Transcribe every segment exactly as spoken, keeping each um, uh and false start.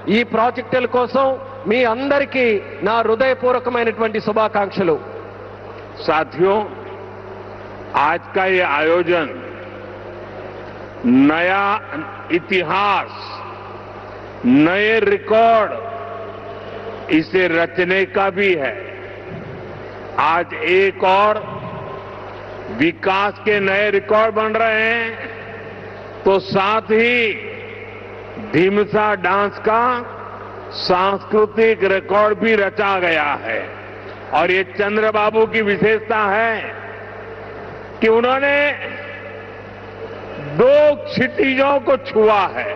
ఈ ప్రాజెక్టుల కోసం మీ అందరికీ నా హృదయపూర్వకమైనటువంటి శుభాకాంక్షలు. साथियों, आज का ये आयोजन नया इतिहास, नए रिकॉर्ड इसे रचने का भी है. आज एक और विकास के नए रिकॉर्ड बन रहे हैं, तो साथ ही ढीमसा डांस का सांस्कृतिक रिकॉर्ड भी रचा गया है. और ये चंद्रबाबू की विशेषता है कि उन्होंने दो क्षितिजों को छुआ है.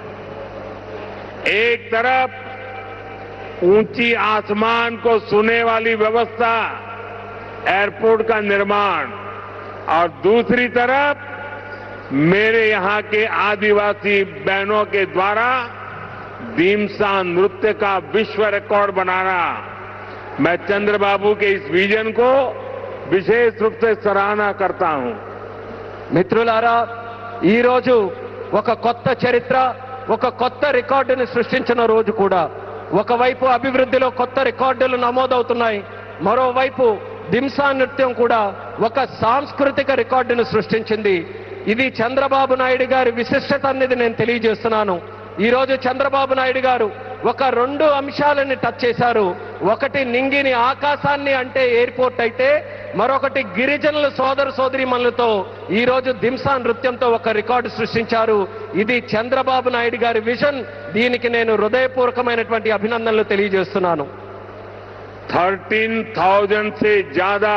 एक तरफ ऊंची आसमान को छूने वाली व्यवस्था, एयरपोर्ट का निर्माण, और दूसरी तरफ मेरे यहां के आदिवासी बहनों के द्वारा ढीमसा नृत्य का विश्व रिकॉर्ड बनाना. मैं चंद्रबाबू के इस विजन को विशेष रूप से सराहना करता हूं. మిత్రులారా, ఈ రోజు ఒక కొత్త చరిత్ర, ఒక కొత్త రికార్డుని సృష్టించిన రోజు కూడా. ఒకవైపు అభివృద్ధిలో కొత్త రికార్డులు నమోదవుతున్నాయి, మరోవైపు దింసా నృత్యం కూడా ఒక సాంస్కృతిక రికార్డును సృష్టించింది. ఇది చంద్రబాబు నాయుడు గారి విశిష్టత అనేది నేను తెలియజేస్తున్నాను. ఈ రోజు చంద్రబాబు నాయుడు గారు ఒక రెండు అంశాలని టచ్ చేశారు. ఒకటి నింగిని ఆకాశాన్ని అంటే ఎయిర్పోర్ట్ అయితే, మరొకటి గిరిజనుల సోదర సోదరీమణులతో ఈ రోజు దింసా నృత్యంతో ఒక రికార్డు సృష్టించారు. ఇది చంద్రబాబు నాయుడు గారి విజన్. దీనికి నేను హృదయపూర్వకమైనటువంటి అభినందనలు తెలియజేస్తున్నాను. थर्टीन थाउजेंड से ज्यादा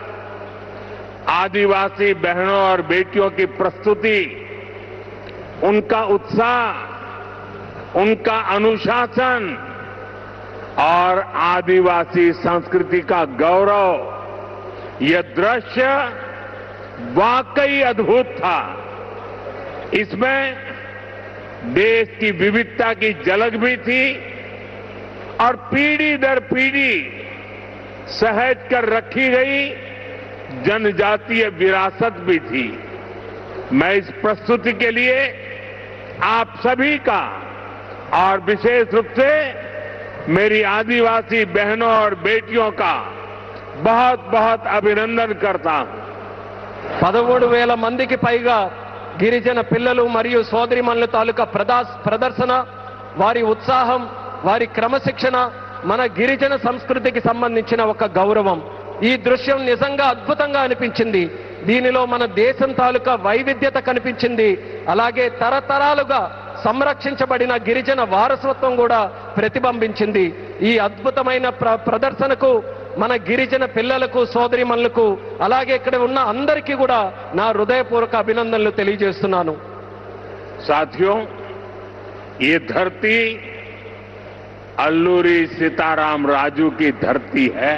आदिवासी बहनों और बेटियों की प्रस्तुति, उनका उत्साह, उनका अनुशासन और आदिवासी संस्कृति का गौरव, यह दृश्य वाकई अद्भुत था. इसमें देश की विविधता की झलक भी थी और पीढ़ी दर पीढ़ी सहेज कर रखी गई जनजातीय विरासत भी थी. मैं इस प्रस्तुति के लिए आप सभी का और विशेष रूप से मेरी आदिवासी बहनों और बेटियों का बहुत बहुत अभिनंदन करता हूं. పదమూడు వేల మందికి పైగా గిరిజన పిల్లలు మరియు సోదరిమణుల తాలూకా ప్రదర్శన, వారి ఉత్సాహం, వారి క్రమశిక్షణ మన గిరిజన సంస్కృతికి సంబంధించిన ఒక గౌరవం. ఈ దృశ్యం నిజంగా అద్భుతంగా అనిపించింది. దీనిలో మన దేశం తాలూకా వైవిధ్యత కనిపించింది. అలాగే తరతరాలుగా సంరక్షించబడిన గిరిజన వారసత్వం కూడా ప్రతిబింబించింది. ఈ అద్భుతమైన ప్రదర్శనకు మన గిరిజన పిల్లలకు, సోదరీమణులకు, అలాగే ఇక్కడ ఉన్న అందరికీ కూడా నా హృదయపూర్వక అభినందనలు తెలియజేస్తున్నాను. साथियों, ये धरती अल्लूरी सीताराम राजू की धरती है.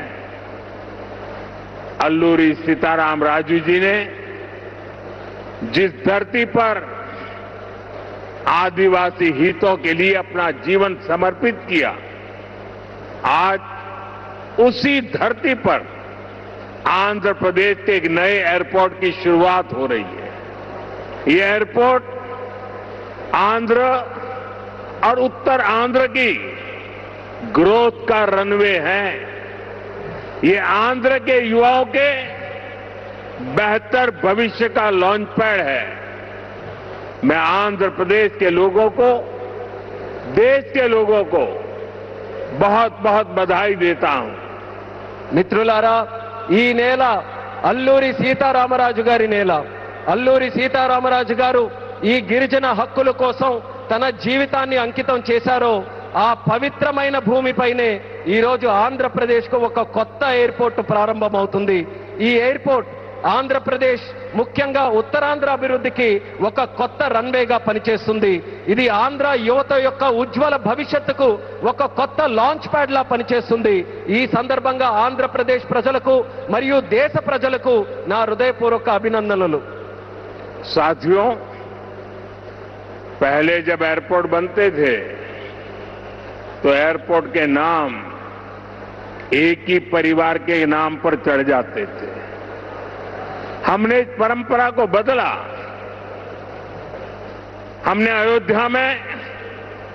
अल्लूरी सीताराम राजू जी ने जिस धरती पर आदिवासी हितों के लिए अपना जीवन समर्पित किया, आज उसी धरती पर आंध्र प्रदेश के एक नए एयरपोर्ट की शुरुआत हो रही है. ये एयरपोर्ट आंध्र और उत्तर आंध्र की ग्रोथ का रनवे है. ये आंध्र के युवाओं के बेहतर भविष्य का लॉन्च पैड है. मैं आंध्र प्रदेश के लोगों को, देश के लोगों को बहुत बहुत बधाई देता हूं. మిత్రులారా, ఈ నేల అల్లూరి సీతారామరాజు గారి నేల. అల్లూరి సీతారామరాజు గారు ఈ గిరిజన హక్కుల కోసం తన జీవితాన్ని అంకితం చేశారో ఆ పవిత్రమైన భూమిపైనే ఈ రోజు ఆంధ్రప్రదేశ్కు ఒక కొత్త ఎయిర్పోర్ట్ ప్రారంభమవుతుంది. ఈ ఎయిర్పోర్ట్ ఆంధ్రప్రదేశ్, ముఖ్యంగా ఉత్తరాంధ్ర అభివృద్ధికి ఒక కొత్త రన్వేగా పనిచేస్తుంది. ఇది ఆంధ్ర యువత యొక్క ఉజ్వల భవిష్యత్తుకు ఒక కొత్త లాంచ్ ప్యాడ్ లా పనిచేస్తుంది. ఈ సందర్భంగా ఆంధ్రప్రదేశ్ ప్రజలకు మరియు దేశ ప్రజలకు నా హృదయపూర్వక అభినందనలు. साथियों, पहले जब एयरपोर्ट बनते थे तो एयरपोर्ट के नाम एक ही परिवार के नाम पर चढ़ जाते थे. हमने इस परंपरा को बदला. हमने अयोध्या में